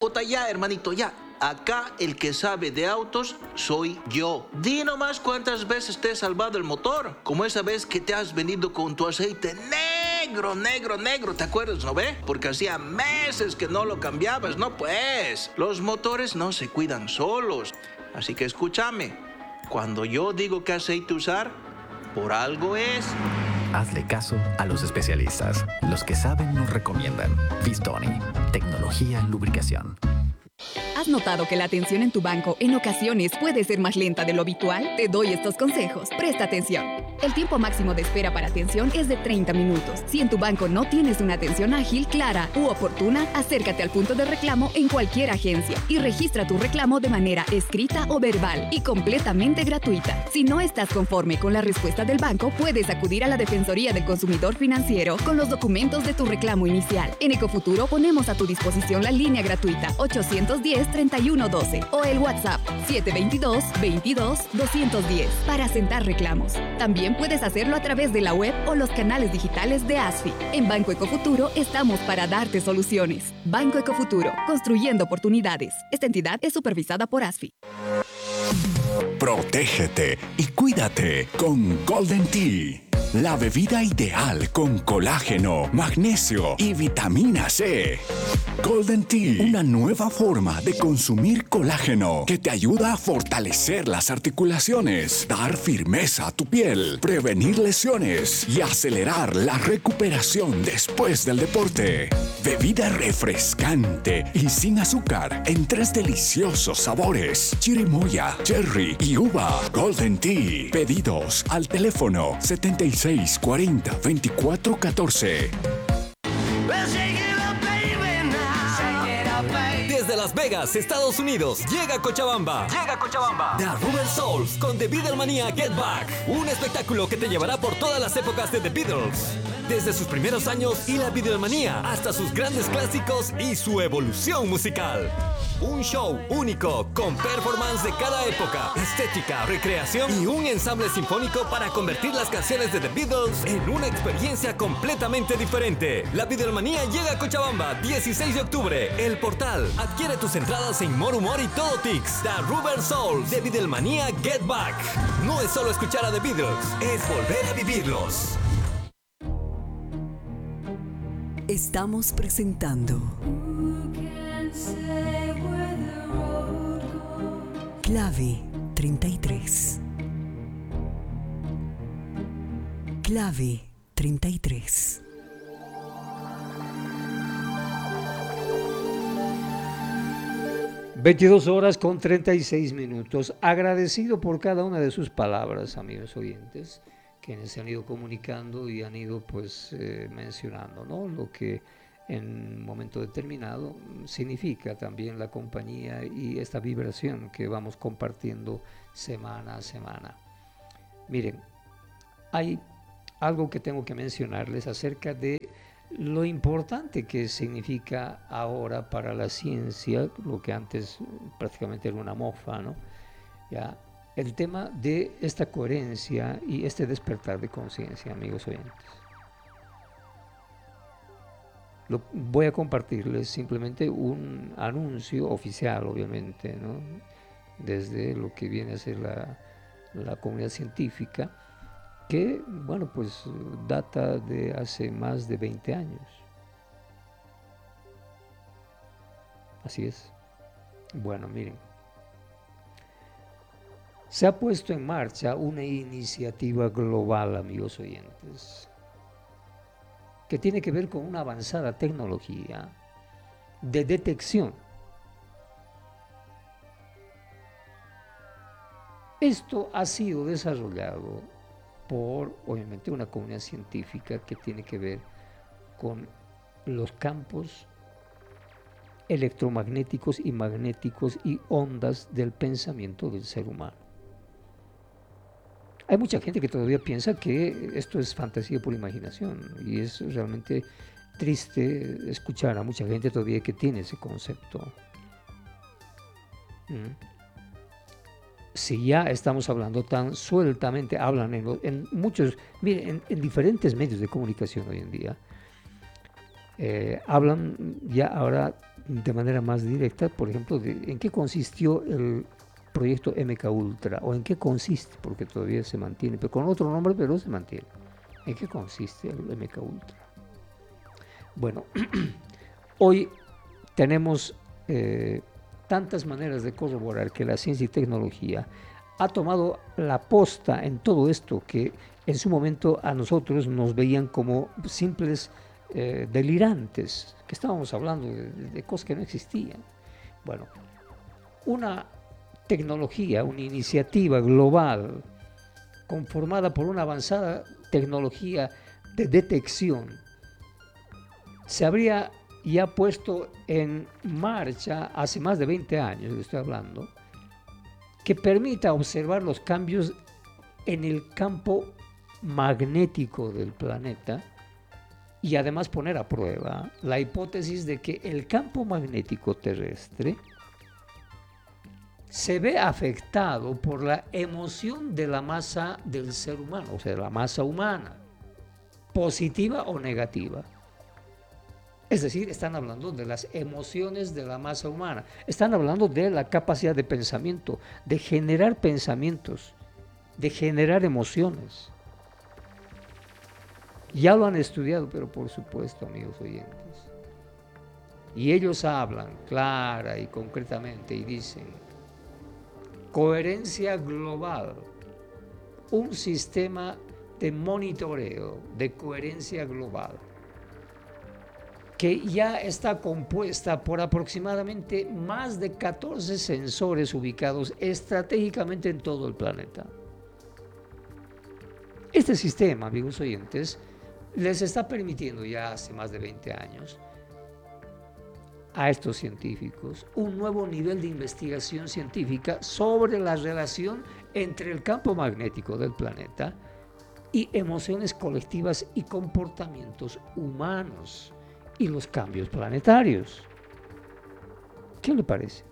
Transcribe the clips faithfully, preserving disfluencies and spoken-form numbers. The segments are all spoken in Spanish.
Ota ya, hermanito, ya. Acá el que sabe de autos soy yo. Di nomás cuántas veces te he salvado el motor. Como esa vez que te has venido con tu aceite negro, negro, negro. ¿Te acuerdas, no ve? Porque hacía meses que no lo cambiabas, ¿no? Pues los motores no se cuidan solos. Así que escúchame. Cuando yo digo qué aceite usar, por algo es. Hazle caso a los especialistas. Los que saben nos recomiendan. Vistoni, tecnología en lubricación. ¿Has notado que la atención en tu banco en ocasiones puede ser más lenta de lo habitual? Te doy estos consejos. Presta atención. El tiempo máximo de espera para atención es de treinta minutos. Si en tu banco no tienes una atención ágil, clara u oportuna, acércate al punto de reclamo en cualquier agencia y registra tu reclamo de manera escrita o verbal y completamente gratuita. Si no estás conforme con la respuesta del banco, puedes acudir a la Defensoría del Consumidor Financiero con los documentos de tu reclamo inicial. En Ecofuturo ponemos a tu disposición la línea gratuita ochocientos diez, treinta y uno doce o el WhatsApp siete veintidós, veintidós, doscientos diez para asentar reclamos. También puedes hacerlo a través de la web o los canales digitales de ASFI. En Banco Ecofuturo estamos para darte soluciones. Banco Ecofuturo, construyendo oportunidades. Esta entidad es supervisada por ASFI. Protégete y cuídate con Golden Tea. La bebida ideal con colágeno, magnesio y vitamina C. Golden Tea, una nueva forma de consumir colágeno que te ayuda a fortalecer las articulaciones, dar firmeza a tu piel, prevenir lesiones y acelerar la recuperación después del deporte. Bebida refrescante y sin azúcar en tres deliciosos sabores: chirimoya, cherry y uva. Golden Tea. Pedidos al teléfono setenta y seis cuarenta veinticuatro catorce. Desde Las Vegas, Estados Unidos, llega Cochabamba. Llega Cochabamba. The Rubber Souls con The Beatlemania Get Back. Un espectáculo que te llevará por todas las épocas de The Beatles. Desde sus primeros años y la Beatlemania hasta sus grandes clásicos y su evolución musical. Un show único con performance de cada época, estética, recreación y un ensamble sinfónico para convertir las canciones de The Beatles en una experiencia completamente diferente. La Beatlemania llega a Cochabamba, dieciséis de octubre. El Portal. Adquiere tus entradas en More Humor y Todo Tix. The Rubber Souls, The Beatlemania Get Back. No es solo escuchar a The Beatles, es volver a vivirlos. Estamos presentando Clave treinta y tres. Clave treinta y tres. veintidós horas con treinta y seis minutos. Agradecido por cada una de sus palabras, amigos oyentes, quienes se han ido comunicando y han ido pues eh, mencionando, ¿no?, lo que en un momento determinado significa también la compañía y esta vibración que vamos compartiendo semana a semana. Miren, hay algo que tengo que mencionarles acerca de lo importante que significa ahora para la ciencia, lo que antes prácticamente era una mofa, ¿no? Ya, el tema de esta coherencia y este despertar de conciencia, amigos oyentes. Lo, voy a compartirles simplemente un anuncio oficial, obviamente, ¿no?, desde lo que viene a ser la, la comunidad científica, que, bueno, pues data de hace más de veinte años. Así es. Bueno, miren. Se ha puesto en marcha una iniciativa global, amigos oyentes, que tiene que ver con una avanzada tecnología de detección. Esto ha sido desarrollado por, obviamente, una comunidad científica que tiene que ver con los campos electromagnéticos y magnéticos y ondas del pensamiento del ser humano. Hay mucha gente que todavía piensa que esto es fantasía por imaginación, y es realmente triste escuchar a mucha gente todavía que tiene ese concepto. ¿Mm? Si ya estamos hablando tan sueltamente, hablan en, en muchos, miren, en, en diferentes medios de comunicación hoy en día, eh, hablan ya ahora de manera más directa, por ejemplo, de, en qué consistió el proyecto M K Ultra, o en qué consiste, porque todavía se mantiene, pero con otro nombre, pero se mantiene. ¿En qué consiste el M K Ultra? Bueno, hoy tenemos eh, tantas maneras de corroborar que la ciencia y tecnología ha tomado la posta en todo esto que en su momento a nosotros nos veían como simples eh, delirantes, que estábamos hablando de, de cosas que no existían. Bueno, una tecnología, una iniciativa global conformada por una avanzada tecnología de detección se habría ya puesto en marcha hace más de veinte años, le estoy hablando, que permita observar los cambios en el campo magnético del planeta y además poner a prueba la hipótesis de que el campo magnético terrestre se ve afectado por la emoción de la masa del ser humano, o sea, la masa humana, positiva o negativa. Es decir, están hablando de las emociones de la masa humana, están hablando de la capacidad de pensamiento, de generar pensamientos, de generar emociones. Ya lo han estudiado, pero por supuesto, amigos oyentes. Y ellos hablan clara y concretamente y dicen: coherencia global, un sistema de monitoreo de coherencia global que ya está compuesta por aproximadamente más de catorce sensores ubicados estratégicamente en todo el planeta. Este sistema, amigos oyentes, les está permitiendo ya hace más de veinte años a estos científicos un nuevo nivel de investigación científica sobre la relación entre el campo magnético del planeta y emociones colectivas y comportamientos humanos y los cambios planetarios. ¿Qué le parece?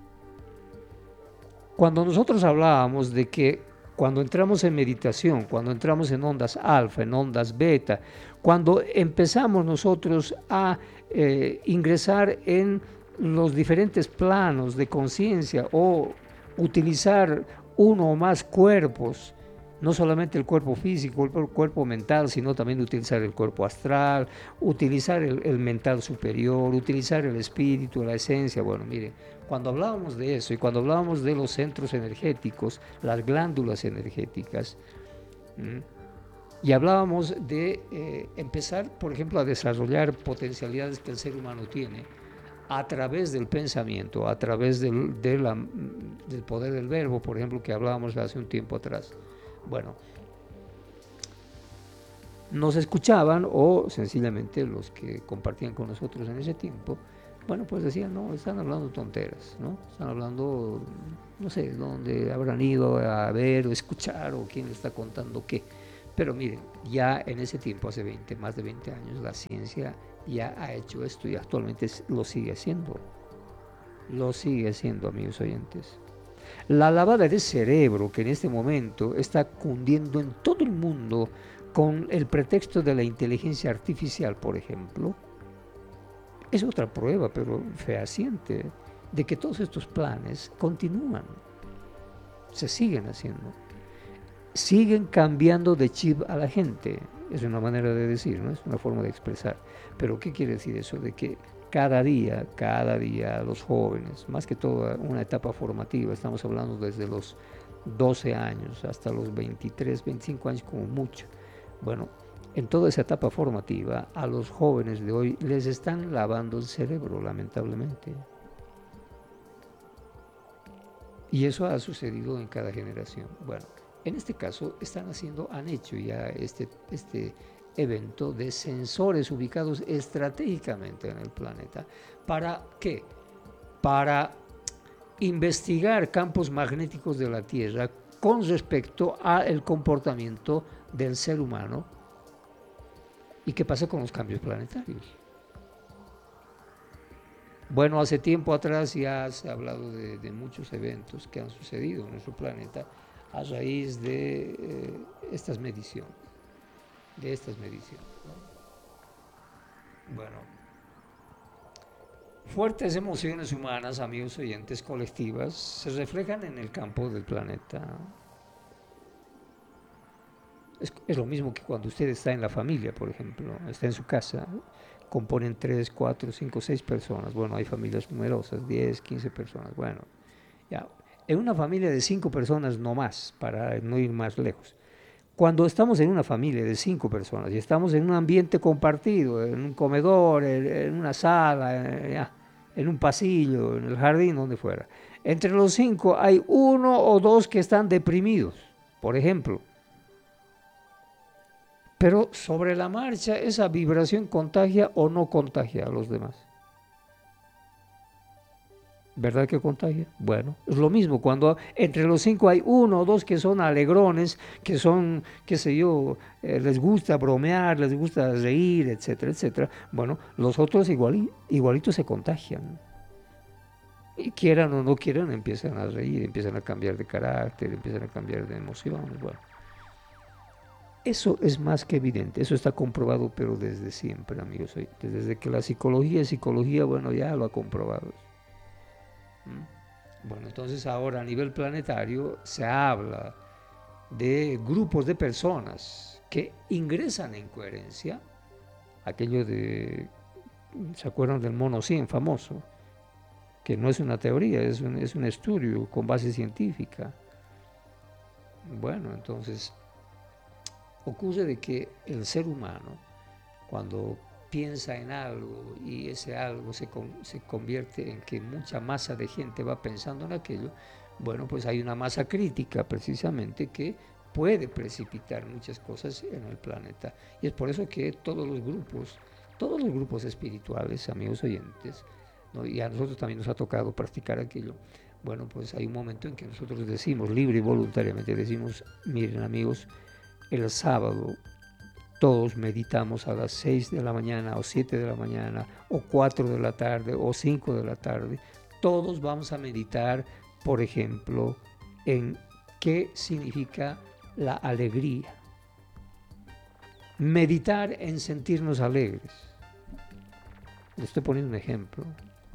Cuando nosotros hablábamos de que cuando entramos en meditación, cuando entramos en ondas alfa, en ondas beta, cuando empezamos nosotros a eh, ingresar en los diferentes planos de conciencia o utilizar uno o más cuerpos, no solamente el cuerpo físico, el cuerpo mental, sino también utilizar el cuerpo astral, utilizar el, el mental superior, utilizar el espíritu, la esencia. Bueno, miren, cuando hablábamos de eso y cuando hablábamos de los centros energéticos, las glándulas energéticas, ¿m? y hablábamos de eh, empezar, por ejemplo, a desarrollar potencialidades que el ser humano tiene a través del pensamiento, a través del, de la, del poder del verbo, por ejemplo, que hablábamos hace un tiempo atrás. Bueno, nos escuchaban o sencillamente los que compartían con nosotros en ese tiempo, bueno, pues decían, no, están hablando tonteras, ¿no? Están hablando, no sé, dónde habrán ido a ver o escuchar o quién le está contando qué. Pero miren, ya en ese tiempo, hace veinte, más de veinte años, la ciencia ya ha hecho esto y actualmente lo sigue haciendo. Lo sigue haciendo, amigos oyentes. La lavada de cerebro que en este momento está cundiendo en todo el mundo con el pretexto de la inteligencia artificial, por ejemplo, es otra prueba, pero fehaciente, de que todos estos planes continúan, se siguen haciendo, siguen cambiando de chip a la gente. Es una manera de decir, ¿no? Es una forma de expresar. Pero ¿qué quiere decir eso? De que cada día, cada día los jóvenes, más que todo una etapa formativa, estamos hablando desde los doce años hasta los veintitrés, veinticinco años como mucho. Bueno, en toda esa etapa formativa, a los jóvenes de hoy les están lavando el cerebro, lamentablemente. Y eso ha sucedido en cada generación. Bueno, en este caso están haciendo, han hecho ya este, este evento de sensores ubicados estratégicamente en el planeta. ¿Para qué? Para investigar campos magnéticos de la Tierra con respecto al comportamiento del ser humano y qué pasa con los cambios planetarios. Bueno, hace tiempo atrás ya se ha hablado de, de muchos eventos que han sucedido en nuestro planeta a raíz de eh, estas mediciones, de estas mediciones, ¿no? Bueno, fuertes emociones humanas, amigos oyentes, colectivas, se reflejan en el campo del planeta. Es, es lo mismo que cuando usted está en la familia, por ejemplo, está en su casa, componen tres, cuatro, cinco, seis personas. Bueno, hay familias numerosas, diez, quince personas. Bueno, ya. En una familia de cinco personas no más, para no ir más lejos. Cuando estamos en una familia de cinco personas y estamos en un ambiente compartido, en un comedor, en, en una sala, en, ya, en un pasillo, en el jardín, donde fuera, entre los cinco hay uno o dos que están deprimidos, por ejemplo. Pero sobre la marcha, esa vibración contagia o no contagia a los demás. ¿Verdad que contagia? Bueno, es lo mismo cuando entre los cinco hay uno o dos que son alegrones, que son, qué sé yo, eh, les gusta bromear, les gusta reír, etcétera, etcétera. Bueno, los otros igual, igualitos se contagian. Y quieran o no quieran, empiezan a reír, empiezan a cambiar de carácter, empiezan a cambiar de emociones. Bueno, eso es más que evidente, eso está comprobado, pero desde siempre, amigos. Desde que la psicología es psicología, bueno, ya lo ha comprobado. Bueno, entonces ahora a nivel planetario se habla de grupos de personas que ingresan en coherencia, aquello de, ¿se acuerdan del mono cien famoso? Que no es una teoría, es un, es un estudio con base científica. Bueno, entonces ocurre de que el ser humano, cuando piensa en algo y ese algo se, con, se convierte en que mucha masa de gente va pensando en aquello, bueno, pues hay una masa crítica precisamente que puede precipitar muchas cosas en el planeta. Y es por eso que todos los grupos, todos los grupos espirituales, amigos oyentes, ¿no? Y a nosotros también nos ha tocado practicar aquello, bueno, pues hay un momento en que nosotros decimos, libre y voluntariamente, decimos, miren amigos, el sábado todos meditamos a las seis de la mañana o siete de la mañana o cuatro de la tarde o cinco de la tarde. Todos vamos a meditar, por ejemplo, en qué significa la alegría. Meditar en sentirnos alegres. Le estoy poniendo un ejemplo.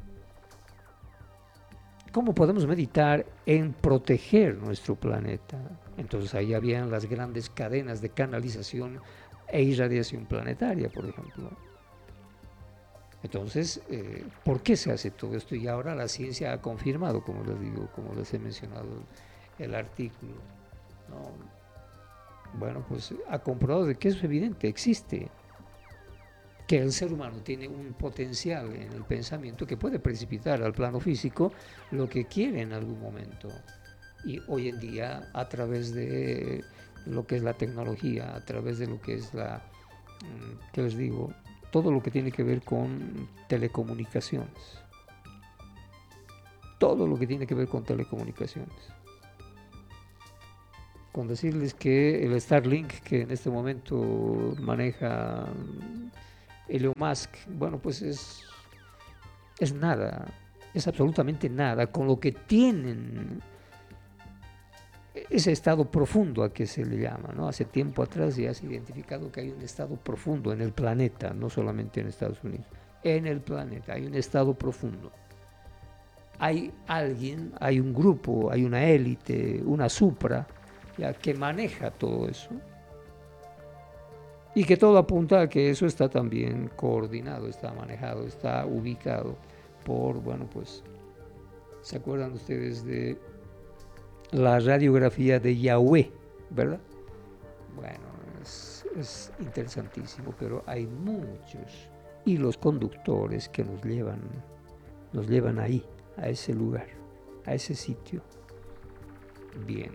¿Cómo podemos meditar en proteger nuestro planeta? Entonces ahí habían las grandes cadenas de canalización e irradiación planetaria, por ejemplo. Entonces, eh, ¿por qué se hace todo esto? Y ahora la ciencia ha confirmado, como les digo, como les he mencionado el artículo, ¿no? Bueno, pues ha comprobado de que eso es evidente, existe, que el ser humano tiene un potencial en el pensamiento que puede precipitar al plano físico lo que quiere en algún momento. Y hoy en día, a través de lo que es la tecnología, a través de lo que es la, ¿qué les digo? Todo lo que tiene que ver con telecomunicaciones. Todo lo que tiene que ver con telecomunicaciones. Con decirles que el Starlink, que en este momento maneja Elon Musk, bueno, pues es, es nada, es absolutamente nada con lo que tienen ese estado profundo a que se le llama, ¿no? Hace tiempo atrás ya se ha identificado que hay un estado profundo en el planeta, no solamente en Estados Unidos, en el planeta hay un estado profundo. Hay alguien, hay un grupo, hay una élite, una supra, ya, que maneja todo eso. Y que todo apunta a que eso está también coordinado, está manejado, está ubicado por, bueno, pues, ¿se acuerdan ustedes de la radiografía de Yahweh, verdad? Bueno, es, es interesantísimo, pero hay muchos hilos conductores que nos llevan, nos llevan ahí, a ese lugar, a ese sitio. Bien.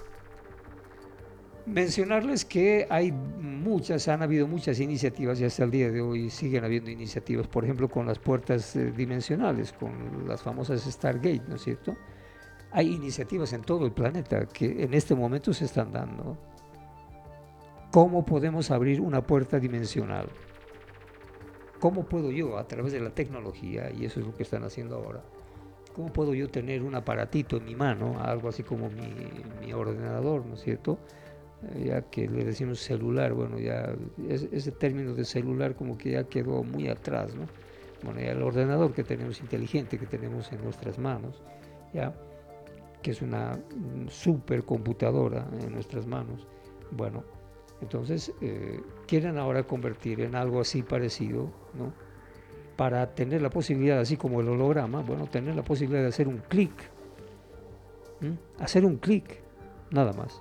Mencionarles que hay muchas, han habido muchas iniciativas y hasta el día de hoy siguen habiendo iniciativas, por ejemplo, con las puertas eh, dimensionales, con las famosas Stargate, ¿no es cierto? Hay iniciativas en todo el planeta que en este momento se están dando. ¿Cómo podemos abrir una puerta dimensional? ¿Cómo puedo yo, a través de la tecnología, y eso es lo que están haciendo ahora, cómo puedo yo tener un aparatito en mi mano, algo así como mi, mi ordenador, ¿no es cierto? Ya que le decimos celular, bueno, ya ese, ese término de celular como que ya quedó muy atrás, ¿no? Bueno, ya el ordenador que tenemos inteligente, que tenemos en nuestras manos, ya, que es una supercomputadora en nuestras manos, bueno, entonces eh, quieren ahora convertir en algo así parecido, ¿no? Para tener la posibilidad, así como el holograma, bueno, tener la posibilidad de hacer un clic, ¿Mm? hacer un clic, nada más.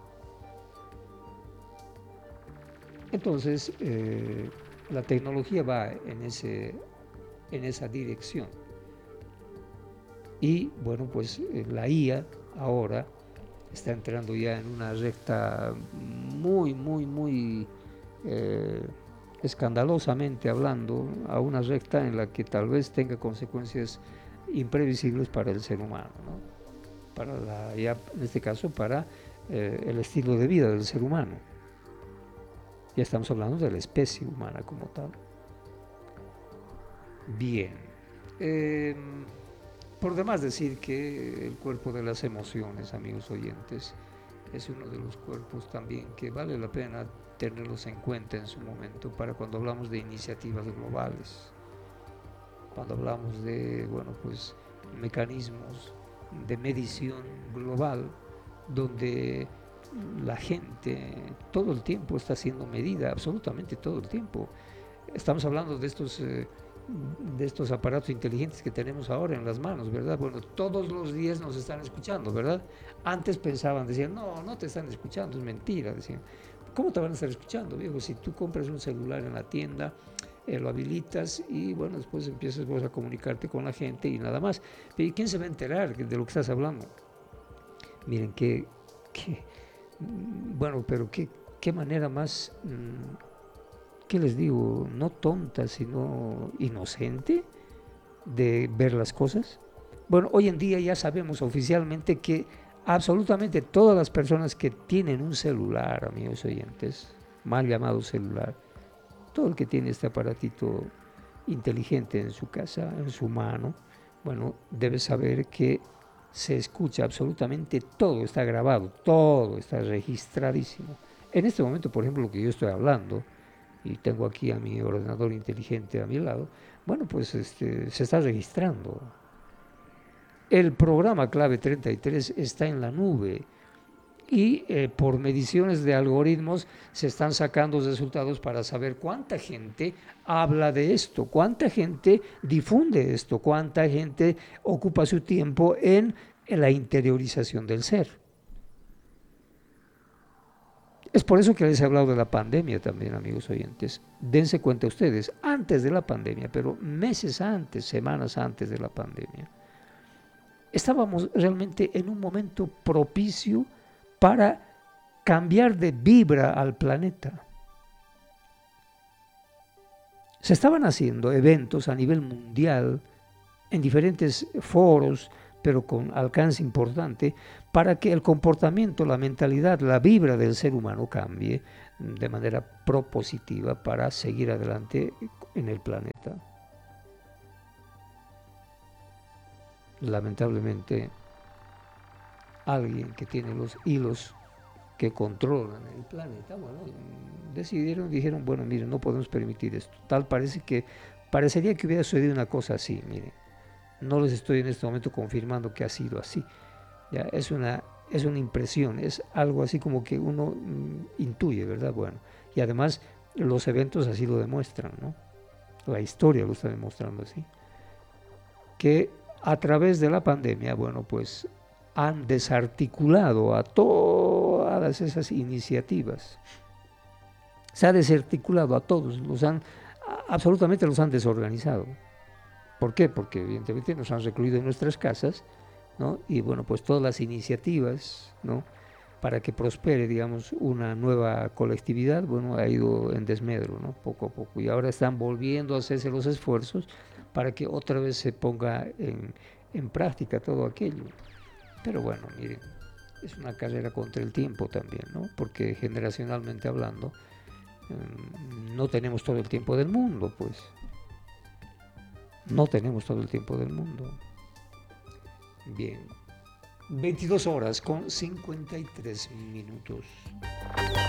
Entonces, eh, la tecnología va en, ese, en esa dirección. Y bueno, pues eh, la I A ahora está entrando ya en una recta muy, muy, muy eh, escandalosamente hablando, a una recta en la que tal vez tenga consecuencias imprevisibles para el ser humano, ¿no? Para la, ya en este caso para eh, el estilo de vida del ser humano. Ya estamos hablando de la especie humana como tal. Bien. Eh, por demás decir que el cuerpo de las emociones, amigos oyentes, es uno de los cuerpos también que vale la pena tenerlos en cuenta en su momento para cuando hablamos de iniciativas globales, cuando hablamos de, bueno, pues, mecanismos de medición global, donde la gente todo el tiempo está siendo medida, absolutamente todo el tiempo. Estamos hablando de estos, eh, de estos aparatos inteligentes que tenemos ahora en las manos, ¿verdad? Bueno, todos los días nos están escuchando, ¿verdad? Antes pensaban, decían, no, no te están escuchando, es mentira, decían. ¿Cómo te van a estar escuchando, viejo? Si tú compras un celular en la tienda, eh, lo habilitas y, bueno, después empiezas vos a comunicarte con la gente y nada más. ¿Y quién se va a enterar de lo que estás hablando? Miren, qué, qué bueno, pero qué, qué manera más, ¿qué les digo? No tonta, sino inocente de ver las cosas. Bueno, hoy en día ya sabemos oficialmente que absolutamente todas las personas que tienen un celular, amigos oyentes, mal llamado celular, todo el que tiene este aparatito inteligente en su casa, en su mano, bueno, debe saber que se escucha absolutamente todo, está grabado, todo está registradísimo. En este momento, por ejemplo, lo que yo estoy hablando, y tengo aquí a mi ordenador inteligente a mi lado, bueno, pues este, se está registrando. El programa Clave treinta y tres está en la nube y eh, por mediciones de algoritmos se están sacando resultados para saber cuánta gente habla de esto, cuánta gente difunde esto, cuánta gente ocupa su tiempo en, en la interiorización del ser. Es por eso que les he hablado de la pandemia también, amigos oyentes. Dense cuenta ustedes, antes de la pandemia, pero meses antes, semanas antes de la pandemia, estábamos realmente en un momento propicio para cambiar de vibra al planeta. Se estaban haciendo eventos a nivel mundial, en diferentes foros, pero con alcance importante, para que el comportamiento, la mentalidad, la vibra del ser humano cambie de manera propositiva para seguir adelante en el planeta. Lamentablemente, alguien que tiene los hilos que controlan el planeta, bueno, decidieron, dijeron, bueno, miren, no podemos permitir esto. Tal parece que, parecería que hubiera sucedido una cosa así, miren. No les estoy en este momento confirmando que ha sido así. Ya, es una, es una impresión, es algo así como que uno mm, intuye, ¿verdad? Bueno, y además los eventos así lo demuestran, ¿no? La historia lo está demostrando así. Que a través de la pandemia, bueno, pues han desarticulado a todas esas iniciativas. Se ha desarticulado a todos, los han, absolutamente los han desorganizado. ¿Por qué? Porque evidentemente nos han recluido en nuestras casas, ¿no? Y bueno, pues todas las iniciativas, ¿no?, para que prospere, digamos, una nueva colectividad, bueno, ha ido en desmedro, ¿no?, poco a poco. Y ahora están volviendo a hacerse los esfuerzos para que otra vez se ponga en, en práctica todo aquello. Pero bueno, miren, es una carrera contra el tiempo también, ¿no? Porque generacionalmente hablando, eh, no tenemos todo el tiempo del mundo, pues. No tenemos todo el tiempo del mundo. Bien, veintidós horas con cincuenta y tres minutos.